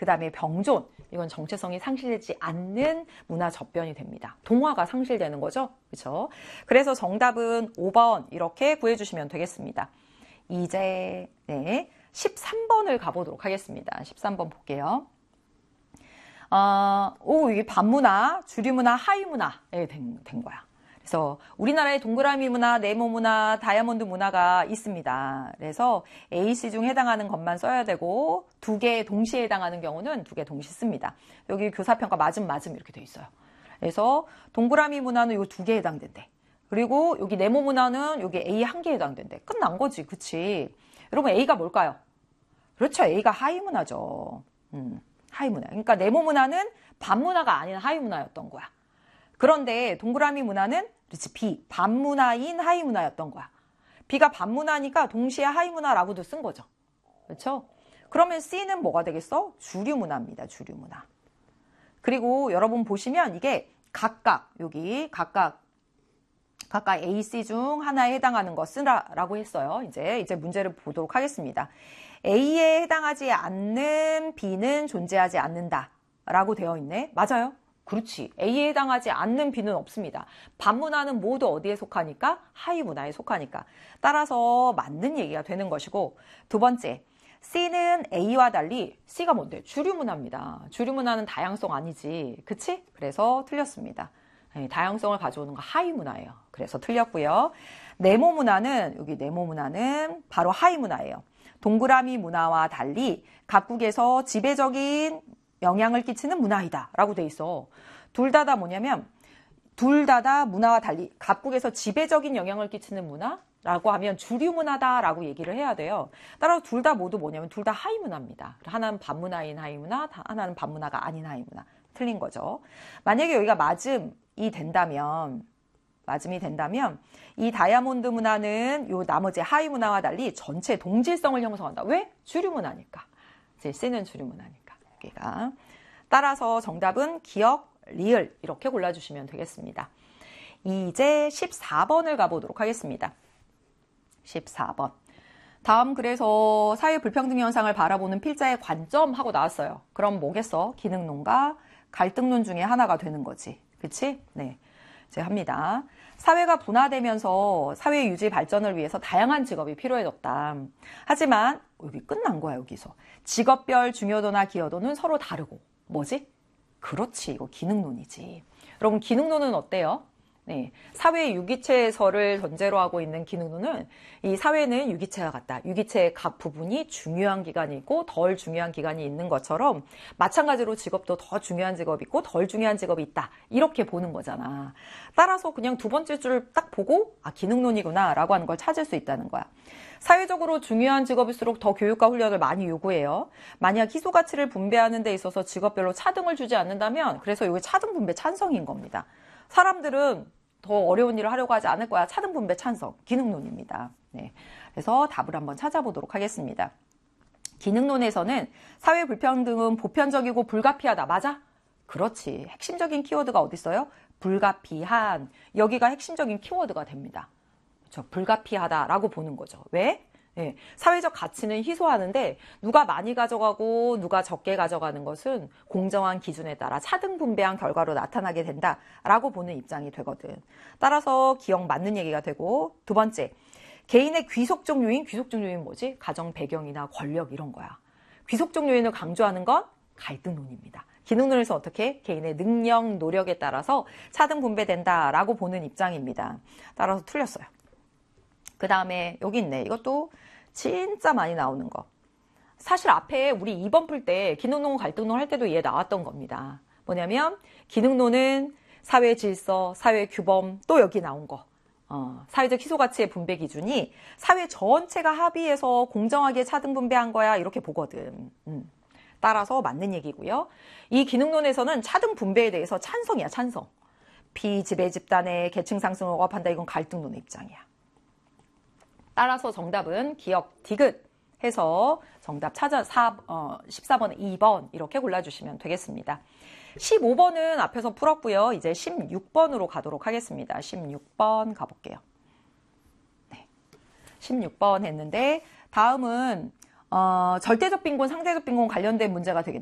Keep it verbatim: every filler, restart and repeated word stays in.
그 다음에 병존. 이건 정체성이 상실되지 않는 문화 접변이 됩니다. 동화가 상실되는 거죠. 그렇죠? 그래서 정답은 오 번 이렇게 구해주시면 되겠습니다. 이제 네, 십삼 번을 가보도록 하겠습니다. 십삼 번 볼게요. 어, 오, 이게 반문화, 주류문화, 하위문화에 된, 된 거야. 그래서 우리나라에 동그라미 문화, 네모 문화, 다이아몬드 문화가 있습니다. 그래서 에이, 씨 중 해당하는 것만 써야 되고 두 개 동시에 해당하는 경우는 두 개 동시에 씁니다. 여기 교사평가 맞음 맞음 이렇게 돼 있어요. 그래서 동그라미 문화는 요 두 개 해당된대. 그리고 여기 네모 문화는 여기 에이 한 개 해당된대. 끝난 거지, 그치? 여러분 A가 뭘까요? 그렇죠, A가 하위 문화죠. 음, 하위 문화. 그러니까 네모 문화는 반문화가 아닌 하위 문화였던 거야. 그런데 동그라미 문화는 그렇지 B, 반문화인 하위문화였던 거야. B가 반문화니까 동시에 하위문화라고도 쓴 거죠. 그렇죠? 그러면 C는 뭐가 되겠어? 주류문화입니다. 주류문화. 그리고 여러분 보시면 이게 각각 여기 각각 각각 에이, 씨 중 하나에 해당하는 것은 라고 했어요. 이제 이제 문제를 보도록 하겠습니다. A에 해당하지 않는 B는 존재하지 않는다 라고 되어 있네. 맞아요. 그렇지. A에 해당하지 않는 B는 없습니다. 반문화는 모두 어디에 속하니까? 하위문화에 속하니까. 따라서 맞는 얘기가 되는 것이고, 두 번째, C는 A와 달리 C가 뭔데? 주류문화입니다. 주류문화는 다양성 아니지. 그치? 그래서 틀렸습니다. 네, 다양성을 가져오는 거 하위문화예요. 그래서 틀렸고요. 네모 문화는 여기 네모 문화는 바로 하위문화예요. 동그라미 문화와 달리 각국에서 지배적인 영향을 끼치는 문화이다 라고 돼 있어. 둘 다 다 뭐냐면 둘 다 다 문화와 달리 각국에서 지배적인 영향을 끼치는 문화라고 하면 주류 문화다 라고 얘기를 해야 돼요. 따라서 둘 다 모두 뭐냐면 둘 다 하위 문화입니다. 하나는 반문화인 하위 문화, 하나는 반문화가 아닌 하위 문화. 틀린 거죠. 만약에 여기가 맞음이 된다면 맞음이 된다면 이 다이아몬드 문화는 요 나머지 하위 문화와 달리 전체 동질성을 형성한다. 왜? 주류 문화니까. 이제 C는 주류 문화니까. 여기가. 따라서 정답은 기억, 리을 이렇게 골라주시면 되겠습니다. 이제 십사 번을 가보도록 하겠습니다. 십사 번. 다음 그래서 사회 불평등 현상을 바라보는 필자의 관점 하고 나왔어요. 그럼 뭐겠어? 기능론과 갈등론 중에 하나가 되는 거지. 그치? 네. 이제 합니다. 사회가 분화되면서 사회 유지 발전을 위해서 다양한 직업이 필요해졌다. 하지만 여기 끝난 거야, 여기서. 직업별 중요도나 기여도는 서로 다르고. 뭐지? 그렇지, 이거 기능론이지. 여러분, 기능론은 어때요? 네, 사회 유기체설을 전제로 하고 있는 기능론은 이 사회는 유기체와 같다. 유기체의 각 부분이 중요한 기관이 있고 덜 중요한 기관이 있는 것처럼 마찬가지로 직업도 더 중요한 직업이 있고 덜 중요한 직업이 있다. 이렇게 보는 거잖아. 따라서 그냥 두 번째 줄을 딱 보고 아, 기능론이구나 라고 하는 걸 찾을 수 있다는 거야. 사회적으로 중요한 직업일수록 더 교육과 훈련을 많이 요구해요. 만약 희소가치를 분배하는 데 있어서 직업별로 차등을 주지 않는다면 그래서 이게 차등 분배 찬성인 겁니다. 사람들은 더 어려운 일을 하려고 하지 않을 거야. 차등 분배 찬성, 기능론입니다. 네. 그래서 답을 한번 찾아보도록 하겠습니다. 기능론에서는 사회 불평등은 보편적이고 불가피하다. 맞아? 그렇지. 핵심적인 키워드가 어디 있어요? 불가피한. 여기가 핵심적인 키워드가 됩니다. 그렇죠? 불가피하다라고 보는 거죠. 왜? 네, 사회적 가치는 희소하는데 누가 많이 가져가고 누가 적게 가져가는 것은 공정한 기준에 따라 차등 분배한 결과로 나타나게 된다라고 보는 입장이 되거든. 따라서 기억 맞는 얘기가 되고 두 번째, 개인의 귀속적 요인, 귀속적 요인 뭐지? 가정 배경이나 권력 이런 거야. 귀속적 요인을 강조하는 건 갈등론입니다. 기능론에서 어떻게? 개인의 능력, 노력에 따라서 차등 분배된다라고 보는 입장입니다. 따라서 틀렸어요. 그 다음에 여기 있네. 이것도 진짜 많이 나오는 거. 사실 앞에 우리 이 번 풀 때 기능론, 갈등론 할 때도 얘 나왔던 겁니다. 뭐냐면 기능론은 사회 질서, 사회 규범, 또 여기 나온 거. 어, 사회적 희소가치의 분배 기준이 사회 전체가 합의해서 공정하게 차등 분배한 거야 이렇게 보거든. 음. 따라서 맞는 얘기고요. 이 기능론에서는 차등 분배에 대해서 찬성이야, 찬성. 비지배 집단의 계층 상승을 억압한다. 이건 갈등론의 입장이야. 따라서 정답은 기억 디귿 해서 정답 찾아 사, 어, 십사 번에 이 번 이렇게 골라주시면 되겠습니다. 십오 번은 앞에서 풀었고요. 이제 십육 번으로 가도록 하겠습니다. 십육 번 가볼게요. 네. 십육 번 했는데 다음은 어, 절대적 빈곤, 상대적 빈곤 관련된 문제가 되겠네요.